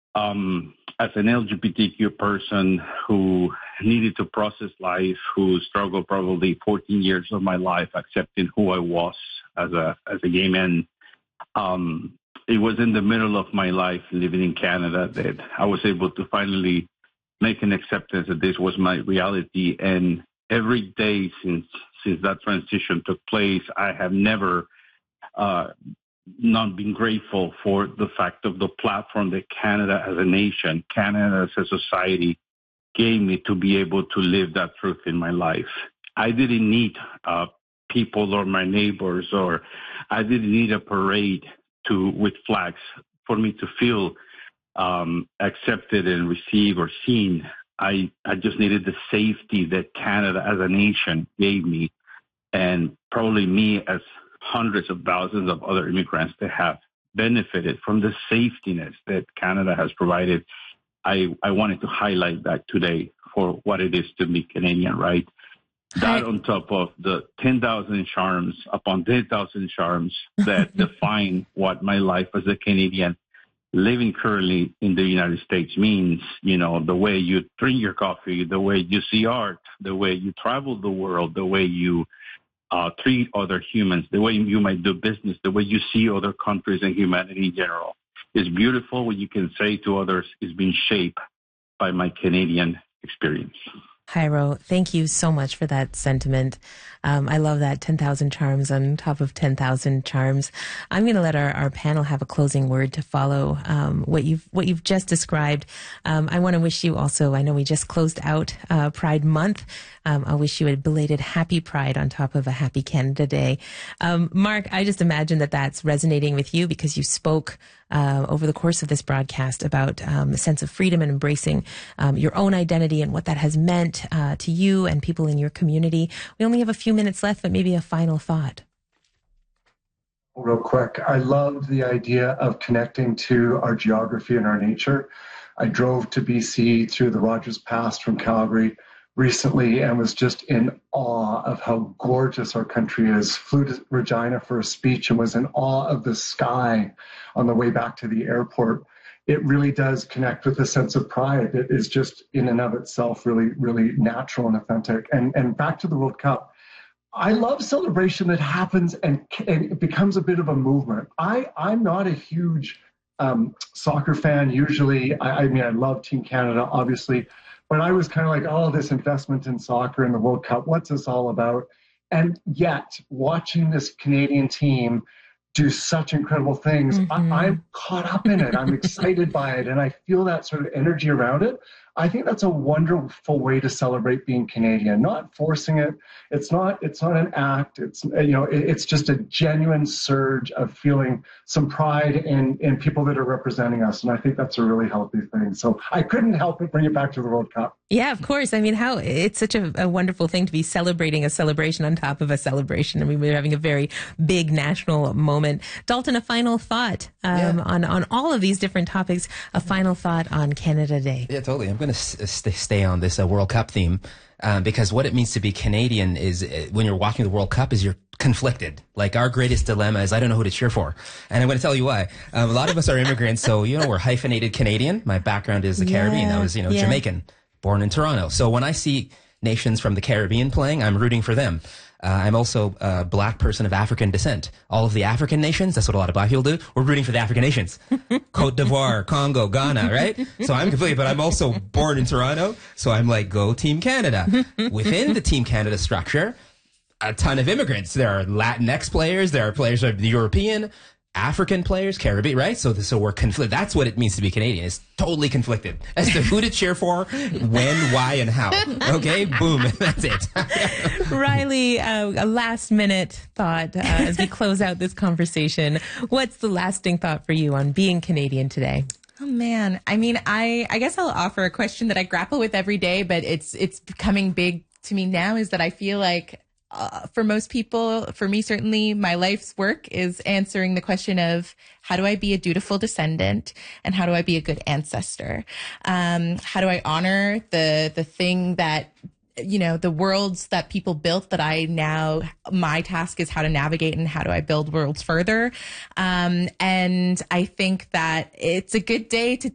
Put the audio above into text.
as an LGBTQ person who needed to process life, who struggled probably 14 years of my life accepting who I was as a gay man. It was in the middle of my life living in Canada that I was able to finally make an acceptance that this was my reality. And every day since that transition took place, I have never not been grateful for the fact of the platform that Canada as a nation, Canada as a society gave me to be able to live that truth in my life. I didn't need people or my neighbors, or I didn't need a parade with flags for me to feel accepted and received or seen. I just needed the safety that Canada as a nation gave me, and probably me as hundreds of thousands of other immigrants that have benefited from the safetiness that Canada has provided. I wanted to highlight that today for what it is to be Canadian, right? That on top of the 10,000 charms upon 10,000 charms that define what my life as a Canadian living currently in the United States means, the way you drink your coffee, the way you see art, the way you travel the world, the way you treat other humans, the way you might do business, the way you see other countries and humanity in general. It's beautiful. What you can say to others is being shaped by my Canadian experience. Jairo, thank you so much for that sentiment. I love that 10,000 charms on top of 10,000 charms. I'm going to let our panel have a closing word to follow what you've just described. I want to wish you also, I know we just closed out Pride Month. I'll wish you a belated happy Pride on top of a happy Canada Day. Mark, I just imagine that that's resonating with you because you spoke over the course of this broadcast about a sense of freedom and embracing your own identity and what that has meant to you and people in your community. We only have a few minutes left, but maybe a final thought. Real quick, I love the idea of connecting to our geography and our nature. I drove to BC through the Rogers Pass from Calgary recently and was just in awe of how gorgeous our country is. Flew to Regina for a speech and was in awe of the sky on the way back to the airport. It really does connect with a sense of pride that is just in and of itself really, really natural and authentic. And back to the World Cup, I love celebration that happens and it becomes a bit of a movement. I'm not a huge soccer fan usually. I mean, I love Team Canada, obviously, but I was kind of like, oh, this investment in soccer and the World Cup, what's this all about? And yet, watching this Canadian team do such incredible things, I'm caught up in it. I'm excited by it, and I feel that sort of energy around it. I think that's a wonderful way to celebrate being Canadian, not forcing it. It's not an act. It's just a genuine surge of feeling some pride in people that are representing us. And I think that's a really healthy thing. So I couldn't help but bring it back to the World Cup. Yeah, of course. I mean, it's such a wonderful thing to be celebrating a celebration on top of a celebration. I mean, we're having a very big national moment. Dalton, a final thought on all of these different topics, a final thought on Canada Day. Yeah, totally. I'm going to stay on this World Cup theme because what it means to be Canadian is when you're watching the World Cup is you're conflicted. Like our greatest dilemma is I don't know who to cheer for. And I'm going to tell you why. A lot of us are immigrants, so, we're hyphenated Canadian. My background is the Caribbean. I was, Jamaican, born in Toronto. So when I see nations from the Caribbean playing, I'm rooting for them. I'm also a black person of African descent. All of the African nations, that's what a lot of black people do. We're rooting for the African nations. Cote d'Ivoire, Congo, Ghana, right? So I'm completely, but I'm also born in Toronto. So I'm like, go Team Canada. Within the Team Canada structure, a ton of immigrants. There are Latinx players. There are players of the European, African players, Caribbean, right? So we're conflicted. That's what it means to be Canadian. It's totally conflicted as to who to cheer for, when, why, and how. Okay, boom, that's it. Riley, a last minute thought as we close out this conversation. What's the lasting thought for you on being Canadian today? Oh man, I mean, I guess I'll offer a question that I grapple with every day, but it's becoming big to me now. Is that I feel like. For most people, for me certainly, my life's work is answering the question of how do I be a dutiful descendant and how do I be a good ancestor? How do I honor the thing that, the worlds that people built that my task is how to navigate and how do I build worlds further? And I think that it's a good day to